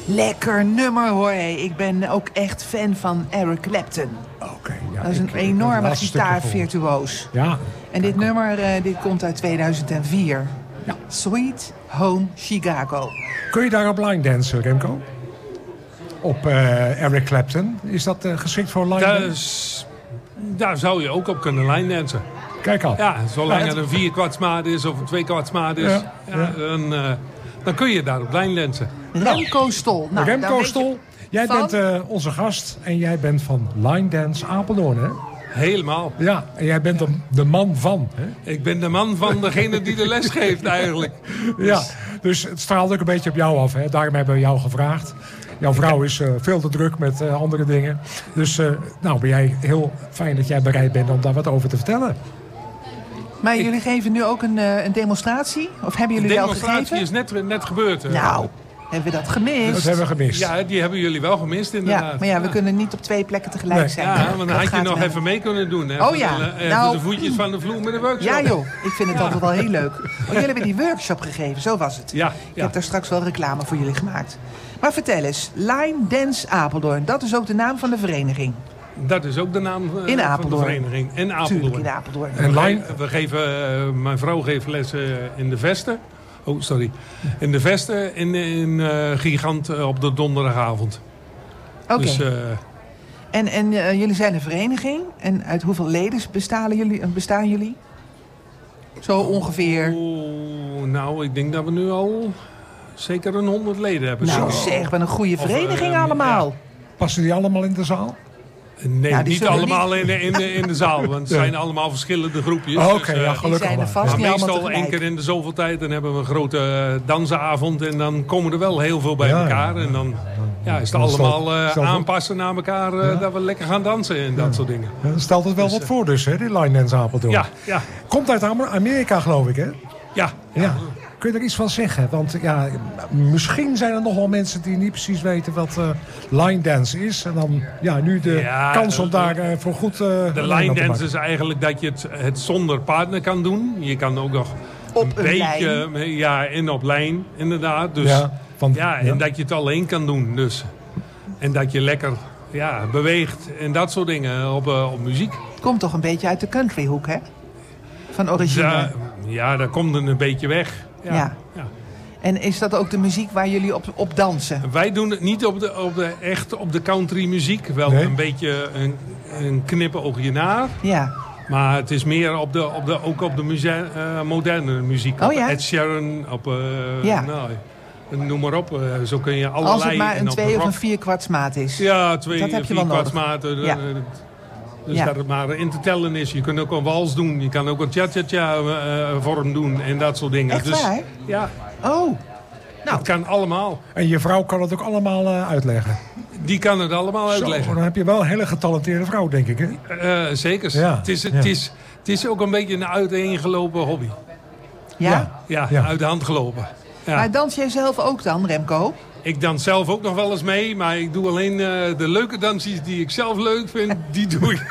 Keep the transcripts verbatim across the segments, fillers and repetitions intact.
Lekker nummer hoor. Hey. Ik ben ook echt fan van Eric Clapton. Oké. Ja, dat is een ik, enorme ik gitaarvirtuoos. Ja. En dit nummer uh, dit komt uit tweeduizend vier. Ja. Sweet Home Chicago. Kun je daar op line dansen, Remco? Op uh, Eric Clapton. Is dat uh, geschikt voor line Daar, dance? daar zou je ook op kunnen line dansen. Kijk al. Ja, zolang Ja, het een vier kwartsmaat is of een twee kwartsmaat is. Ja, Ja, ja. Dan, uh, dan kun je daar op line dansen. Remco Stol. Nou, dan Remco weet Stol, je jij van- bent uh, onze gast en jij bent van Line Dance Apeldoorn, hè? Helemaal. Ja, en jij bent de, de man van, hè? Ik ben de man van degene die de les geeft eigenlijk. Ja, dus het straalt ook een beetje op jou af, hè? Daarom hebben we jou gevraagd. Jouw vrouw is uh, veel te druk met uh, andere dingen. Dus uh, nou ben jij heel fijn dat jij bereid bent om daar wat over te vertellen. Maar jullie geven nu ook een, uh, een demonstratie? Of hebben De jullie al demonstratie gegeven? is net, net gebeurd. hè. Nou, hebben we dat gemist? Dat hebben we gemist. Ja, die hebben jullie wel gemist inderdaad. Ja, maar ja, we kunnen niet op twee plekken tegelijk Nee. zijn. Ja, want dan Dat had je gaat nog wel. even mee kunnen doen. Hè? Oh Even ja, de- Even nou- de voetjes van de vloer met de workshop. Ja joh, ik vind het altijd wel heel leuk. Oh, jullie hebben die workshop gegeven, zo was het. Ja, Ik ja. heb daar straks wel reclame voor jullie gemaakt. Maar vertel eens, Line Dance Apeldoorn, dat is ook de naam van de vereniging. Dat is ook de naam uh, In van de Apeldoorn. vereniging. In Tuurlijk, Apeldoorn. in Apeldoorn. En We, Line- ge- we geven, uh, mijn vrouw geeft lessen in de Vesten. Oh, sorry. In de Vesten in, in uh, Gigant uh, op de donderdagavond. Oké, Dus uh, en, en uh, jullie zijn een vereniging. En uit hoeveel leden bestaan jullie? Bestaan jullie? Zo ongeveer. oh, nou, ik denk dat we nu al zeker een honderd leden hebben. Nou Zo. zeg, wat een goede Of, vereniging uh, allemaal. Passen die allemaal in de zaal? Nee, Ja, die niet zullen allemaal in, de, in, de, in de zaal. Want het zijn allemaal verschillende groepjes. Oh, Oké, Dus, uh, ja, Die gelukkig zijn er maar. vast Ja. Maar niet allemaal meestal één tegelijk. keer in de zoveel tijd. Dan hebben we een grote uh, dansenavond. En dan komen er wel heel veel bij Ja, elkaar. ja. En dan ja, is het Dan allemaal stel- uh, stel voor- aanpassen naar elkaar. Uh, Ja. Dat we lekker gaan dansen en dat soort dingen. Ja, stelt het wel Dus, wat uh, voor dus, hè, die Line Dance Apeldoorn. Ja, ja, Komt uit Amerika, geloof ik, hè? ja. Ja. Kun je er iets van zeggen? Want ja, misschien zijn er nog wel mensen die niet precies weten wat uh, line dance is. En dan ja, nu de Ja, kans om uh, daar uh, voor goed uh, De een line op te dance maken. is eigenlijk dat je het, het zonder partner kan doen. Je kan ook nog Op een een beetje... Ja, in op lijn, inderdaad. Dus, Ja, ja, van- ja, en ja. dat je het alleen kan doen. Dus. En dat je lekker ja, beweegt en dat soort dingen op, uh, op muziek. Het komt toch een beetje uit de countryhoek, hè? Van origine. Ja, ja, daar komt het een beetje weg. Ja, Ja. ja. En is dat ook de muziek waar jullie op, op dansen? Wij doen het niet op de, op de, echt op de country muziek. Wel Nee? een beetje een, een knipoogje naar. Ja. Maar het is meer op de, op de, ook op de muzie- uh, moderne muziek. Oh op ja? Ed Sheeran, op... Uh, Ja. Nou, noem maar op. Uh, zo kun je allerlei... Als het maar en een op twee of rock- een vier kwartsmaat is. Ja, twee, Dat heb je vier wel nodig. kwartsmaten. Ja. Uh, Dus Ja. dat het maar in te tellen is. Je kunt ook een wals doen. Je kan ook een cha-cha-cha uh, vorm doen. En dat soort dingen. Echt dus, waar? Ja, Oh. Nou, het kan allemaal. En je vrouw kan het ook allemaal uh, uitleggen. Die kan het allemaal Zo, uitleggen. dan heb je wel een hele getalenteerde vrouw, denk ik, hè? Uh, zeker. Ja, Het, is, ja. het, is, het is ook een beetje een uiteengelopen hobby. ja? Ja. Ja, Ja. uit de hand gelopen. Ja. Maar dans jij zelf ook dan, Remco? Ik dans zelf ook nog wel eens mee. Maar ik doe alleen uh, de leuke dansjes die ik zelf leuk vind. Die doe ik.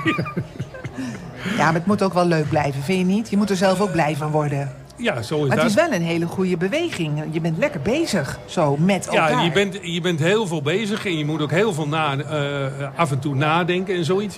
Ja, maar het moet ook wel leuk blijven, vind je niet? Je moet er zelf ook blij van worden. Ja, zo is Maar dat. het is wel een hele goede beweging. Je bent lekker bezig, zo, met elkaar. Ja, je bent, je bent heel veel bezig. En je moet ook heel veel na, uh, af en toe nadenken en zoiets.